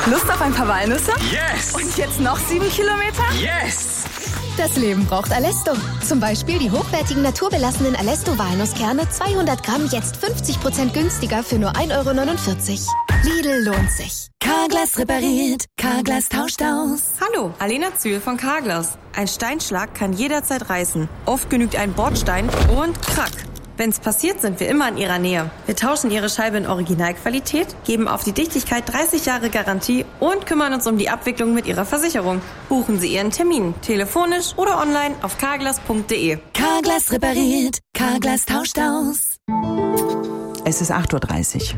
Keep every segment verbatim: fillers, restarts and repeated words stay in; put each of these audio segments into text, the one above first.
Lust auf ein paar Walnüsse? Yes! Und jetzt noch sieben Kilometer? Yes! Das Leben braucht Alesto. Zum Beispiel die hochwertigen naturbelassenen Alesto-Walnusskerne, zweihundert Gramm, jetzt fünfzig Prozent günstiger für nur ein Euro neunundvierzig. Lidl lohnt sich. Carglass repariert, Carglass tauscht aus. Hallo, Alena Zühl von Carglass. Ein Steinschlag kann jederzeit reißen. Oft genügt ein Bordstein und krack. Wenn's passiert, sind wir immer in Ihrer Nähe. Wir tauschen Ihre Scheibe in Originalqualität, geben auf die Dichtigkeit dreißig Jahre Garantie und kümmern uns um die Abwicklung mit Ihrer Versicherung. Buchen Sie Ihren Termin, telefonisch oder online auf carglass punkt de. Carglass repariert, Carglass tauscht aus. Es ist acht Uhr dreißig.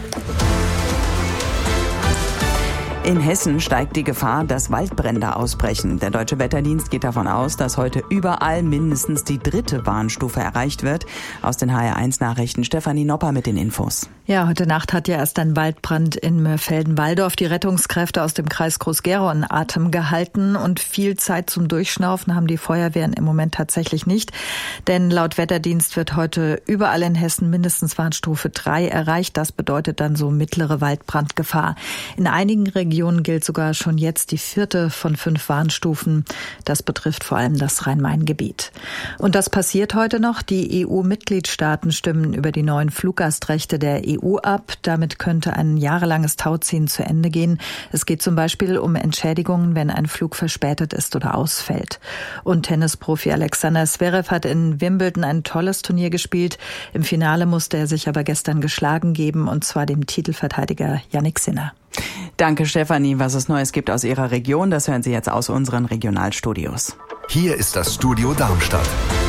In Hessen steigt die Gefahr, dass Waldbrände ausbrechen. Der Deutsche Wetterdienst geht davon aus, dass heute überall mindestens die dritte Warnstufe erreicht wird. Aus den H R eins Nachrichten Stefanie Nopper mit den Infos. Ja, heute Nacht hat ja erst ein Waldbrand in Mörfelden-Walldorf die Rettungskräfte aus dem Kreis Groß-Gerau in Atem gehalten. Und viel Zeit zum Durchschnaufen haben die Feuerwehren im Moment tatsächlich nicht. Denn laut Wetterdienst wird heute überall in Hessen mindestens Warnstufe drei erreicht. Das bedeutet dann so mittlere Waldbrandgefahr. In einigen Regionen Regionen gilt sogar schon jetzt die vierte von fünf Warnstufen. Das betrifft vor allem das Rhein-Main-Gebiet. Und das passiert heute noch. Die E U-Mitgliedstaaten stimmen über die neuen Fluggastrechte der E U ab. Damit könnte ein jahrelanges Tauziehen zu Ende gehen. Es geht zum Beispiel um Entschädigungen, wenn ein Flug verspätet ist oder ausfällt. Und Tennisprofi Alexander Zverev hat in Wimbledon ein tolles Turnier gespielt. Im Finale musste er sich aber gestern geschlagen geben, und zwar dem Titelverteidiger Jannik Sinner. Danke, Stefanie. Was es Neues gibt aus Ihrer Region, das hören Sie jetzt aus unseren Regionalstudios. Hier ist das Studio Darmstadt.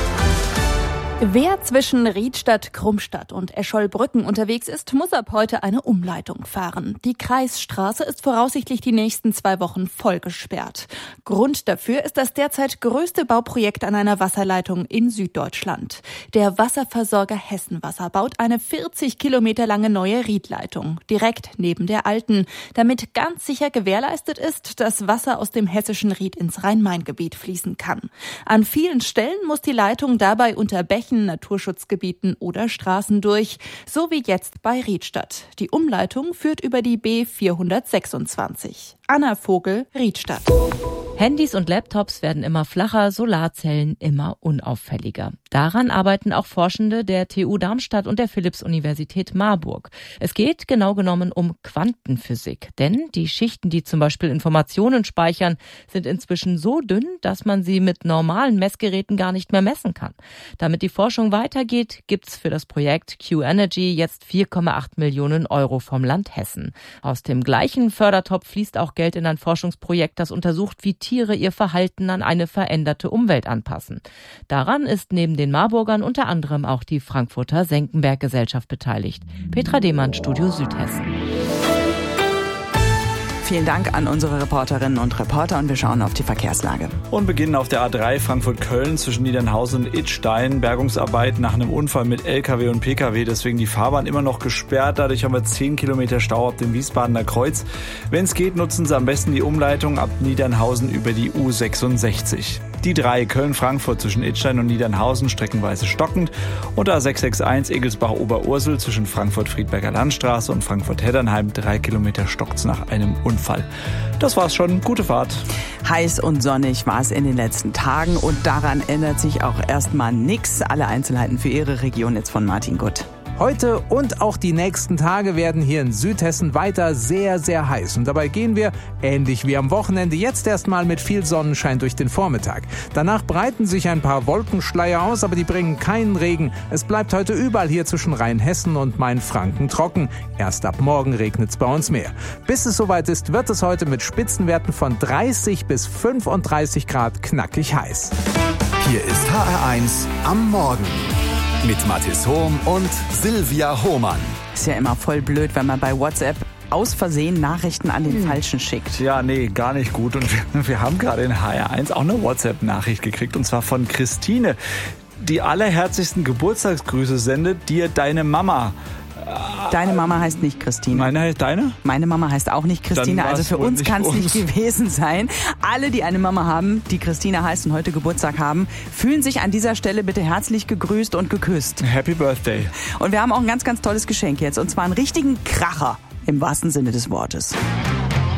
Wer zwischen Riedstadt, Krummstadt und Escholbrücken unterwegs ist, muss ab heute eine Umleitung fahren. Die Kreisstraße ist voraussichtlich die nächsten zwei Wochen voll gesperrt. Grund dafür ist das derzeit größte Bauprojekt an einer Wasserleitung in Süddeutschland. Der Wasserversorger Hessenwasser baut eine vierzig Kilometer lange neue Riedleitung direkt neben der alten, damit ganz sicher gewährleistet ist, dass Wasser aus dem hessischen Ried ins Rhein-Main-Gebiet fließen kann. An vielen Stellen muss die Leitung dabei unter Bächen, Naturschutzgebieten oder Straßen durch, so wie jetzt bei Riedstadt. Die Umleitung führt über die B vierhundertsechsundzwanzig. Anna Vogel, Riedstadt. Handys und Laptops werden immer flacher, Solarzellen immer unauffälliger. Daran arbeiten auch Forschende der T U Darmstadt und der Philipps-Universität Marburg. Es geht genau genommen um Quantenphysik, denn die Schichten, die zum Beispiel Informationen speichern, sind inzwischen so dünn, dass man sie mit normalen Messgeräten gar nicht mehr messen kann. Damit die Forschung weitergeht, gibt's für das Projekt Q-Energy jetzt vier Komma acht Millionen Euro vom Land Hessen. Aus dem gleichen Fördertopf fließt auch Geld in ein Forschungsprojekt, das untersucht, wie Tiere ihr Verhalten an eine veränderte Umwelt anpassen. Daran ist neben den Marburgern unter anderem auch die Frankfurter Senckenberg-Gesellschaft beteiligt. Petra Demann, Studio Südhessen. Vielen Dank an unsere Reporterinnen und Reporter, und wir schauen auf die Verkehrslage. Und beginnen auf der A drei Frankfurt-Köln zwischen Niedernhausen und Idstein. Bergungsarbeit nach einem Unfall mit L K W und P K W, deswegen die Fahrbahn immer noch gesperrt. Dadurch haben wir zehn Kilometer Stau ab dem Wiesbadener Kreuz. Wenn es geht, nutzen Sie am besten die Umleitung ab Niedernhausen über die U sechsundsechzig. Die drei Köln-Frankfurt zwischen Idstein und Niedernhausen streckenweise stockend. Und A sechs sechs eins Egelsbach-Oberursel zwischen Frankfurt-Friedberger Landstraße und Frankfurt-Heddernheim. Drei Kilometer stockt's nach einem Unfall. Das war's schon. Gute Fahrt. Heiß und sonnig war es in den letzten Tagen, und daran ändert sich auch erstmal nichts. Alle Einzelheiten für Ihre Region jetzt von Martin Gutt. Heute und auch die nächsten Tage werden hier in Südhessen weiter sehr, sehr heiß. Und dabei gehen wir, ähnlich wie am Wochenende, jetzt erstmal mit viel Sonnenschein durch den Vormittag. Danach breiten sich ein paar Wolkenschleier aus, aber die bringen keinen Regen. Es bleibt heute überall hier zwischen Rheinhessen und Mainfranken trocken. Erst ab morgen regnet es bei uns mehr. Bis es soweit ist, wird es heute mit Spitzenwerten von dreißig bis fünfunddreißig Grad knackig heiß. Hier ist H R eins am Morgen. Mit Mathis Hohm und Silvia Hohmann. Ist ja immer voll blöd, wenn man bei WhatsApp aus Versehen Nachrichten an den Falschen schickt. Ja, nee, gar nicht gut. Und wir, wir haben gerade in H R eins auch eine WhatsApp-Nachricht gekriegt, und zwar von Christine, die allerherzigsten Geburtstagsgrüße sendet dir deine Mama. Deine Mama heißt nicht Christine. Meine heißt deine? Meine Mama heißt auch nicht Christine. Also für uns kann es nicht gewesen sein. Alle, die eine Mama haben, die Christine heißt und heute Geburtstag haben, fühlen sich an dieser Stelle bitte herzlich gegrüßt und geküsst. Happy Birthday. Und wir haben auch ein ganz, ganz tolles Geschenk jetzt. Und zwar einen richtigen Kracher im wahrsten Sinne des Wortes.